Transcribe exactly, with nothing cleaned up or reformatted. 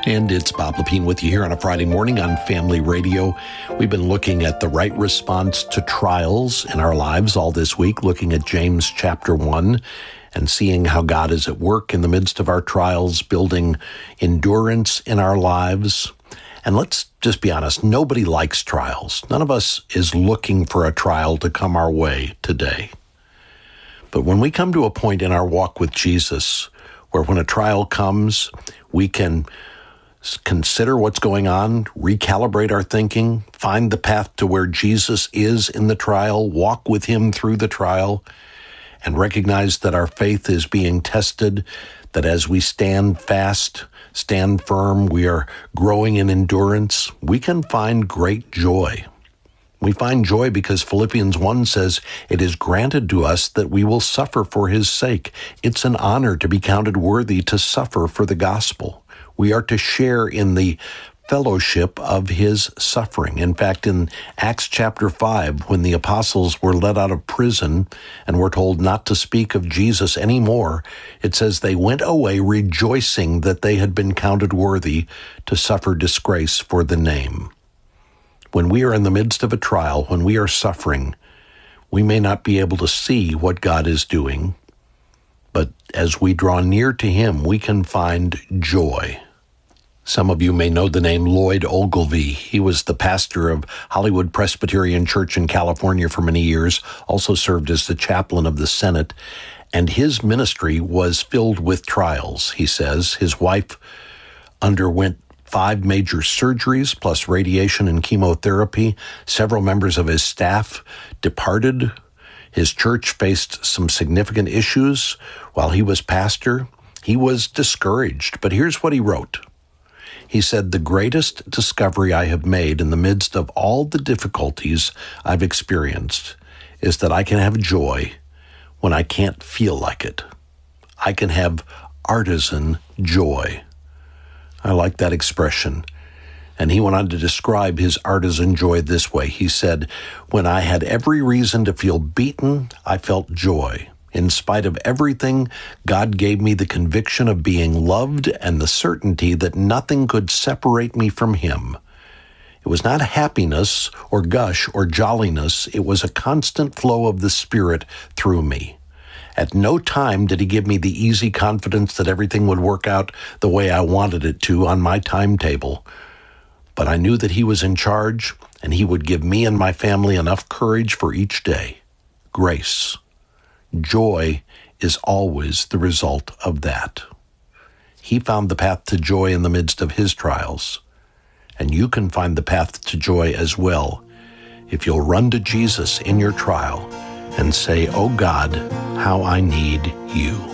And it's Bob Lepine with you here on a Friday morning on Family Radio. We've been looking at the right response to trials in our lives all this week, looking at James chapter one and seeing how God is at work in the midst of our trials, building endurance in our lives. And let's just be honest, nobody likes trials. None of us is looking for a trial to come our way today. But when we come to a point in our walk with Jesus where when a trial comes, we can consider what's going on, recalibrate our thinking, find the path to where Jesus is in the trial, walk with him through the trial, and recognize that our faith is being tested, that as we stand fast, stand firm, we are growing in endurance, we can find great joy. We find joy because Philippians one says, it is granted to us that we will suffer for his sake. It's an honor to be counted worthy to suffer for the gospel. We are to share in the fellowship of his suffering. In fact, in Acts chapter five, when the apostles were let out of prison and were told not to speak of Jesus anymore, it says they went away rejoicing that they had been counted worthy to suffer disgrace for the name. When we are in the midst of a trial, when we are suffering, we may not be able to see what God is doing, but as we draw near to him, we can find joy. Some of you may know the name Lloyd Ogilvie. He was the pastor of Hollywood Presbyterian Church in California for many years, also served as the chaplain of the Senate, and his ministry was filled with trials, he says. His wife underwent five major surgeries, plus radiation and chemotherapy. Several members of his staff departed. His church faced some significant issues while he was pastor. He was discouraged, but here's what he wrote. He said, the greatest discovery I have made in the midst of all the difficulties I've experienced is that I can have joy when I can't feel like it. I can have artisan joy. I like that expression. And he went on to describe his artisan joy this way. He said, when I had every reason to feel beaten, I felt joy. In spite of everything, God gave me the conviction of being loved and the certainty that nothing could separate me from him. It was not happiness or gush or jolliness. It was a constant flow of the Spirit through me. At no time did he give me the easy confidence that everything would work out the way I wanted it to on my timetable. But I knew that he was in charge, and he would give me and my family enough courage for each day. Grace. Joy is always the result of that. He found the path to joy in the midst of his trials, and you can find the path to joy as well if you'll run to Jesus in your trial and say, oh God, how I need you.